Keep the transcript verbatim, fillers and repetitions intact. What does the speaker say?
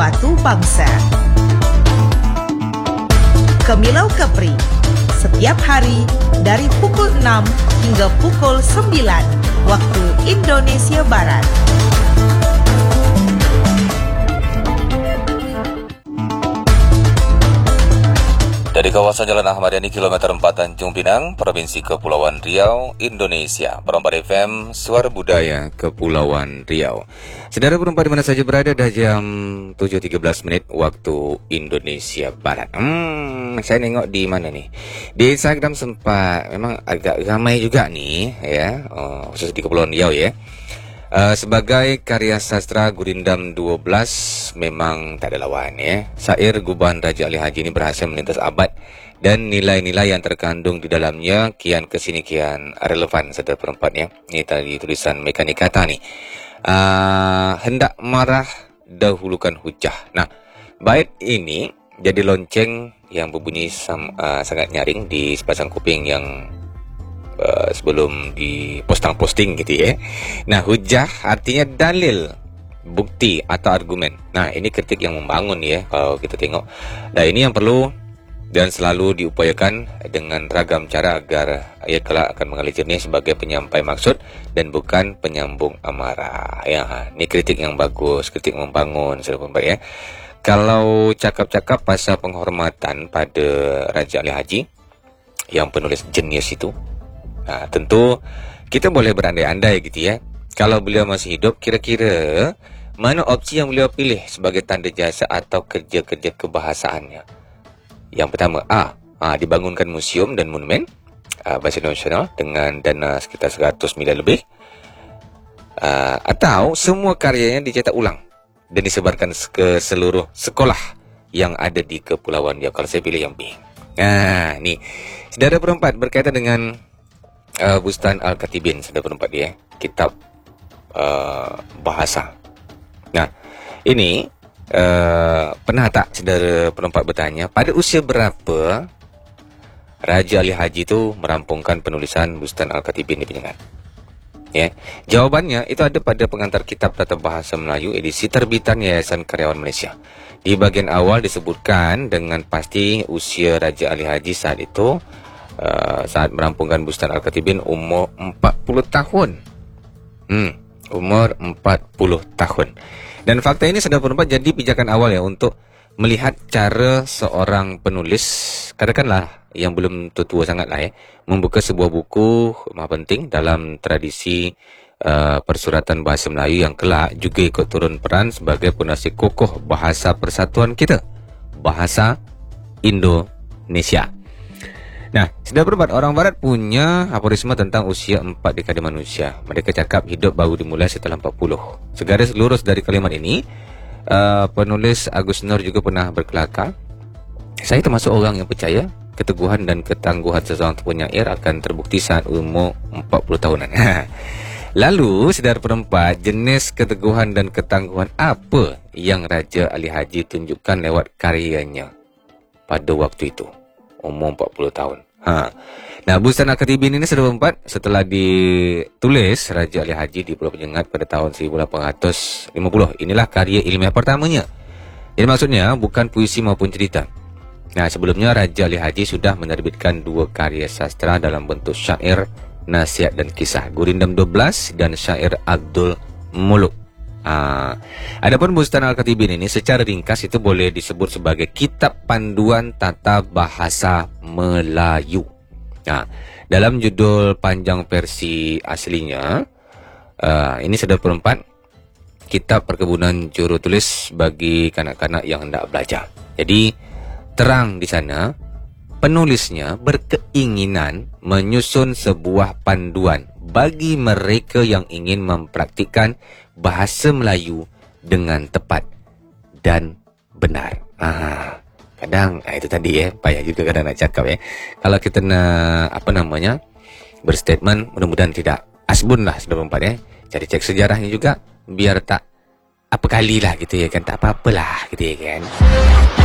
suatu bangsa. Kemilau Kepri, setiap hari dari pukul enam hingga pukul sembilan waktu Indonesia Barat. Dari kawasan Jalan Ahmad Yani, kilometer empat Tanjung Pinang, Provinsi Kepulauan Riau, Indonesia. Perempat F M, Suara Budaya Kepulauan Riau. Saudara perempat di mana saja berada, dah jam tujuh tiga belas menit waktu Indonesia Barat. Hmm, saya nengok di mana nih? Di Instagram sempat, memang agak ramai juga nih, ya, oh, khusus di Kepulauan Riau ya. Uh, sebagai karya sastra Gurindam dua belas memang tak ada lawan ya. Syair Gubahan Raja Ali Haji ini berhasil melintas abad dan nilai-nilai yang terkandung di dalamnya kian kesini kian relevan, saudara perempat ya. Ini tadi tulisan Mekanik Kata nih. Uh, hendak marah dahulukan hujah. Nah, bait ini jadi lonceng yang berbunyi sam, uh, sangat nyaring di sepasang kuping yang Uh, sebelum di posting-posting gitu ya. Nah, hujah artinya dalil, bukti atau argumen. Nah, ini kritik yang membangun ya kalau kita tengok. Nah, ini yang perlu dan selalu diupayakan dengan ragam cara agar ia kelak akan mengalir jernih sebagai penyampai maksud dan bukan penyambung amarah. Ya, ini kritik yang bagus, kritik membangun, saudara ya. Kalau cakap-cakap pasal penghormatan pada Raja Ali Haji yang penulis jenius itu, nah, tentu kita boleh berandai-andai gitu ya. Kalau beliau masih hidup, kira-kira mana opsi yang beliau pilih sebagai tanda jasa atau kerja-kerja kebahasaannya? Yang pertama, A, A dibangunkan museum dan monumen A, bahasa nasional dengan dana sekitar seratus miliar lebih, A, atau semua karyanya dicetak ulang dan disebarkan ke seluruh sekolah yang ada di Kepulauan Riau. Kalau saya pilih yang B. Nah, nih, saudara perempat, berkaitan dengan Uh, Bustan Al-Katibin, saudara perempat dia, kitab uh, bahasa. Nah, ini uh, pernah tak saudara perempat bertanya, pada usia berapa Raja Ali Haji itu merampungkan penulisan Bustan Al-Katibin di Penyengat? Ya, jawabannya itu ada pada pengantar kitab Tata Bahasa Melayu edisi terbitan Yayasan Karyawan Malaysia. Di bagian awal disebutkan dengan pasti usia Raja Ali Haji saat itu, Uh, saat merampungkan Bustan Al-Katibin, umur empat puluh tahun. Hmm, umur empat puluh tahun. Dan fakta ini sudah berempat jadi pijakan awal ya untuk melihat cara seorang penulis, katakanlah yang belum tua sangat lah ya, membuka sebuah buku maha penting dalam tradisi uh, persuratan bahasa Melayu yang kelak juga ikut turun peran sebagai pondasi kokoh bahasa persatuan kita, bahasa Indonesia. Nah, sudah berempat, orang barat punya aforisme tentang usia empat dekade manusia. Mereka cakap hidup baru dimulai setelah empat puluh. Segaris lurus dari kalimat ini, uh, penulis Agus Nur juga pernah berkelakar, saya termasuk orang yang percaya keteguhan dan ketangguhan seseorang penyair akan terbukti saat umur empat puluh tahunan. Lalu, saudara perempat, jenis keteguhan dan ketangguhan apa yang Raja Ali Haji tunjukkan lewat karyanya pada waktu itu, umur empat puluh tahun. Ha. Nah, Bustan Al-Katibin ini sudah empat setelah ditulis Raja Ali Haji di Pulau Penyengat pada tahun seribu lapan ratus lima puluh. Inilah karya ilmiah pertamanya. Jadi maksudnya bukan puisi maupun cerita. Nah, sebelumnya Raja Ali Haji sudah menerbitkan dua karya sastra dalam bentuk syair, nasihat dan kisah, Gurindam dua belas dan syair Abdul Muluk. Ah, adapun Bustan Al-Katibin ini secara ringkas itu boleh disebut sebagai kitab panduan tata bahasa Melayu. Nah, dalam judul panjang versi aslinya, uh, ini sudah perempat, kitab perkebunan juru tulis bagi kanak-kanak yang hendak belajar. Jadi terang di sana, penulisnya berkeinginan menyusun sebuah panduan bagi mereka yang ingin mempraktikkan bahasa Melayu dengan tepat dan benar. Ah, kadang ah, itu tadi ya, payah juga kadang nak cakap ya. Kalau kita nak apa namanya berstatement, mudah-mudahan tidak asbun lah sudah empat ya. Cari cek sejarahnya juga biar tak apa kali lah gitu ya kan, tak apa-apalah gitu ya kan.